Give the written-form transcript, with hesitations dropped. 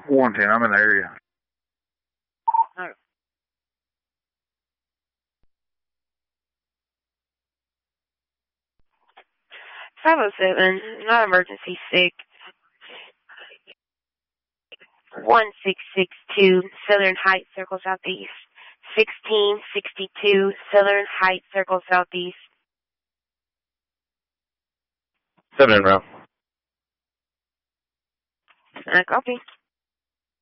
110, I'm in the area. Alright. 507, not emergency 6. 1662, Southern Heights, Circle Southeast. 1662, Southern Heights, Circle Southeast. 7 in row. Copy.